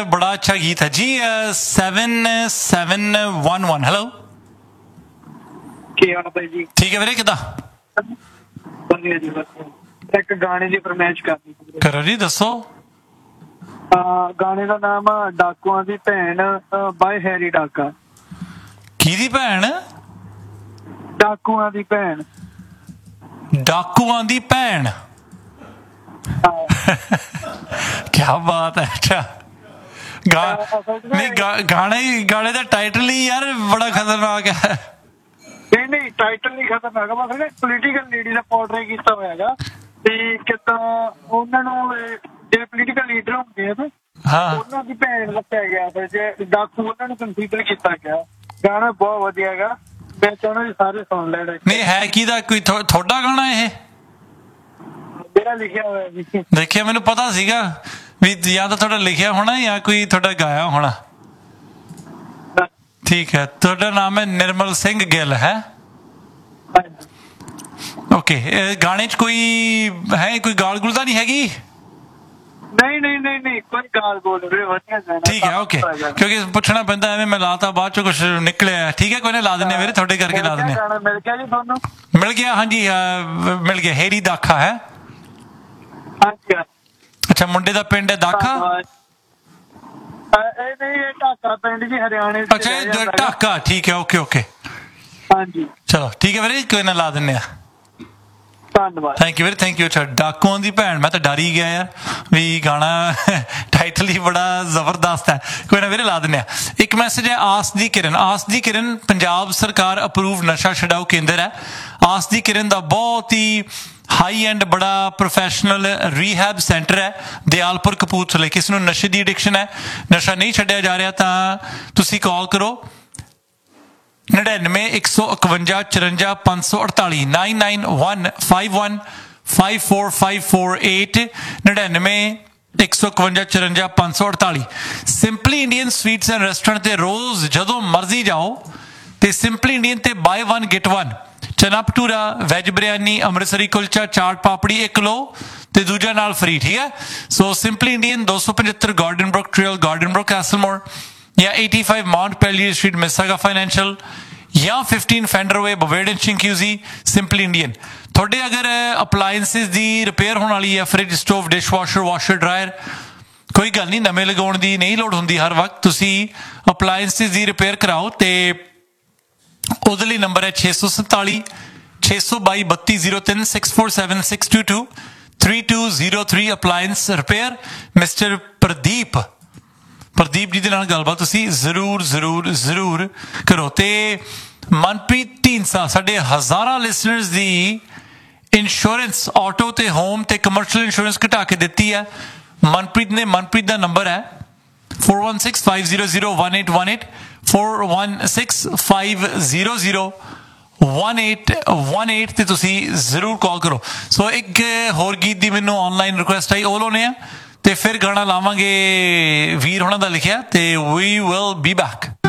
बड़ा अच्छा गीत है जी। 7711 हेलो, ठीक है वीरे, किदा एक गाने की फरमाइश करनी करो जी, दसो। गाने का नाम डाकुआं दी भैन बाय हैरी डाका। किहदी भैन? डाकुआं दी भैन। डाकुआं दी भैन क्या बात है। अच्छा नहीं, गाने का टाइटल ही यार बड़ा खतरनाक है। नहीं टाइटल नहीं खतरनाक, बस पोलीटिकल लीडर का पोर्ट्रे किया हुआ है ਤੇ ਕਿੱਦਾਂ ਉਹਨਾਂ ਨੂੰ ਜਿਹੜੇ ਪੋਲੀਟੀਕਲ ਲੀਡਰ ਹੁੰਦੇ ਆ ਨਾ, ਉਹਨਾਂ ਦੀ ਭੈਣ ਦੱਸਿਆ ਗਿਆ ਫਿਰ ਜੇ ਡਾਕੂ ਉਹਨਾਂ ਨੂੰ ਕੰਸੀਡਰ ਕੀਤਾ ਗਿਆ। ਗਾਣਾ ਬਹੁਤ ਵਧੀਆ ਹੈਗਾ, ਮੈਂ ਚਾਹੁੰਦਾ ਜੀ ਸਾਰੇ ਸੁਣ ਲੈਣ। ਨਹੀਂ ਹੈ ਕਿਹਦਾ? ਕੋਈ ਤੁਹਾਡਾ ਗਾਣਾ ਇਹ? ਮੇਰਾ ਲਿਖਿਆ ਹੋਇਆ ਜੀ। ਦੇਖਿਆ, ਮੈਨੂੰ ਪਤਾ ਸੀਗਾ ਵੀ ਜਾਂ ਤਾਂ ਤੁਹਾਡਾ ਲਿਖਿਆ ਹੋਣਾ ਜਾਂ ਕੋਈ ਤੁਹਾਡਾ ਗਾਇਆ ਹੋਣਾ। ਠੀਕ ਹੈ, ਤੁਹਾਡਾ ਨਾਮ ਹੈ ਨਿਰਮਲ ਸਿੰਘ ਗਿੱਲ ਹੈ? ਓਕੇ, ਗਾਣੇ 'ਚ ਕੋਈ ਹੈ, ਕੋਈ ਗਾਲ ਗੁਲ ਤਾਂ ਨਹੀਂ ਹੈਗੀ? ਨਹੀਂ ਕੋਈ ਗਾਲ ਗੋਲ ਵਧੀਆ ਗਾਣਾ। ਠੀਕ ਹੈ, ਓਕੇ, ਕਿਉਂਕਿ ਪੁੱਛਣਾ ਪੈਂਦਾ ਐਵੇਂ ਮੈਂ ਲਾਤਾ ਬਾਅਦ 'ਚ ਕੁਛ ਨਿਕਲਿਆ। ਠੀਕ ਹੈ, ਕੋਈ ਨਾ, ਲਾ ਦਿੰਦੇ ਵੀਰੇ, ਤੁਹਾਡੇ ਕਰਕੇ ਲਾ ਦਿੰਦੇ। ਮਿਲ ਗਿਆ ਜੀ ਤੁਹਾਨੂੰ? ਮਿਲ ਗਿਆ, ਹਾਂਜੀ ਮਿਲ ਗਿਆ। ਹੈਰੀ ਦਾਖਾ ਹੈ? ਅੱਛਾ, ਮੁੰਡੇ ਦਾ ਪਿੰਡ ਹੈ ਦਾਖਾ? ਇਹ ਨਹੀਂ, ਇਹ ਢਾਕਾ ਪਿੰਡ ਜੀ, ਹਰਿਆਣੇ। ਅੱਛਾ, ਢਾਕਾ, ਠੀਕ ਹੈ, ਓਕੇ। ਹਾਂਜੀ ਚਲੋ ਠੀਕ ਹੈ ਵੀਰੇ, ਕੋਈ ਨਾ, ਲਾ ਦਿੰਦੇ ਆ। ਧੰਨਵਾਦ, ਥੈਂਕ ਯੂ ਵੀਰੇ, ਥੈਂਕ ਯੂ। ਅੱਛਾ, ਡਾਕੂਆਂ ਦੀ ਭੈਣ, ਮੈਂ ਤਾਂ ਡਰ ਹੀ ਗਿਆ ਯਾਰ ਵੀ ਗਾਣਾ ਟਾਈਟਲ ਹੀ ਬੜਾ ਜ਼ਬਰਦਸਤ ਹੈ। ਕੋਈ ਨਾ ਵੀਰੇ, ਲਾ ਦਿੰਦੇ ਆ। ਇੱਕ ਮੈਸੇਜ ਹੈ ਆਸ ਦੀ ਕਿਰਨ। ਆਸ ਦੀ ਕਿਰਨ ਪੰਜਾਬ ਸਰਕਾਰ ਅਪਰੂਵ ਨਸ਼ਾ ਛਡਾਊ ਕੇਂਦਰ ਹੈ। ਆਸ ਦੀ ਕਿਰਨ ਦਾ ਬਹੁਤ ਹੀ ਹਾਈ ਐਂਡ ਬੜਾ ਪ੍ਰੋਫੈਸ਼ਨਲ ਰੀਹੈਬ ਸੈਂਟਰ ਹੈ ਦਿਆਲਪੁਰ ਕਪੂਰਥਲੇ। ਕਿਸ ਨੂੰ ਨਸ਼ੇ ਦੀ ਐਡਿਕਸ਼ਨ ਹੈ, ਨਸ਼ਾ ਨਹੀਂ ਛੱਡਿਆ ਜਾ ਰਿਹਾ, ਤਾਂ ਤੁਸੀਂ ਕਾਲ ਕਰੋ 9915544548 9915154548 9915544548। Simply Indian sweets and restaurant ਤੇ ਰੋਜ਼ ਜਦੋਂ ਮਰਜ਼ੀ ਜਾਓ ਤੇ ਸਿੰਪਲੀ ਇੰਡੀਅਨ ਤੇ ਬਾਏ 1 ਗੈਟ 1 ਚਨਾ ਭਟੂਰਾ, ਵੈਜ ਬਿਰਿਆਨੀ, ਅੰਮ੍ਰਿਤਸਰੀ ਕੁਲਚਾ, ਚਾਟ ਪਾਪੜੀ ਇੱਕ ਲਓ ਤੇ ਦੂਜਾ ਨਾਲ ਫ੍ਰੀ। ਠੀਕ ਹੈ, ਸੋ simply Indian 275 garden Brook trail, garden Brook ਕੈਸਲਮੋਰ, ਜਾਂ 85 ਮਾਊਂਟ ਪੈਲੀਅਰ ਸਟਰੀਟ, ਮਿਸਾਗਾ ਫਾਈਨੈਂਸ਼ੀਅਲ, ਜਾਂ 15 ਫੈਂਡਰ ਵੇ, ਬਵੇਡਨ ਸ਼ਿੰਕਿਊਜ਼ੀ। Simply Indian. ਤੁਹਾਡੇ ਅਗਰ ਅਪਲਾਇੰਸਿਸ ਦੀ ਰਿਪੇਅਰ ਹੋਣ ਵਾਲੀ ਹੈ, fridge, stove, dish washer, washer dryer, ਕੋਈ ਗੱਲ ਨਹੀਂ, ਨਵੇਂ ਲਗਾਉਣ ਦੀ ਨਹੀਂ ਲੋੜ ਹੁੰਦੀ ਹਰ ਵਕਤ। ਤੁਸੀਂ ਅਪਲਾਇੰਸਿਸ ਦੀ ਰਿਪੇਅਰ ਕਰਾਓ ਤੇ ਉਹਦੇ ਲਈ ਨੰਬਰ ਹੈ 647 622 3203 647 622 3203 appliance repair. Mister Pradeep ji ਦੇ ਨਾਲ ਗੱਲਬਾਤ ਤੁਸੀਂ ਜ਼ਰੂਰ ਕਰੋ। ਤੇ ਮਨਪ੍ਰੀਤ ਢੀਂਡਸਾ, ਸਾਡੇ ਹਜ਼ਾਰਾਂ ਲਿਸਨਰਸ ਦੀ ਇੰਸ਼ੋਰੈਂਸ, ਆਟੋ ਤੇ ਹੋਮ ਤੇ ਕਮਰਸ਼ੀਅਲ ਇੰਸ਼ੋਰੈਂਸ ਘਟਾ ਕੇ ਦਿੱਤੀ ਹੈ ਮਨਪ੍ਰੀਤ ਦਾ ਨੰਬਰ ਹੈ 4165001818 4165001818 ਤੇ ਤੁਸੀਂ ਜ਼ਰੂਰ ਕਾਲ ਕਰੋ। ਸੋ ਇੱਕ ਹੋਰ ਗੀਤ ਦੀ ਮੈਨੂੰ ਆਨਲਾਈਨ ਰਿਕੁਐਸਟ ਆਈ, ਉਹ ਲਾਉਣੇ ਆ ਤੇ ਫਿਰ ਗਾਣਾ ਲਾਵਾਂਗੇ ਵੀਰ ਹੋਣਾ ਦਾ ਲਿਖਿਆ ਤੇ ਵੀ ਵਿਲ ਬੀ ਬੈਕ।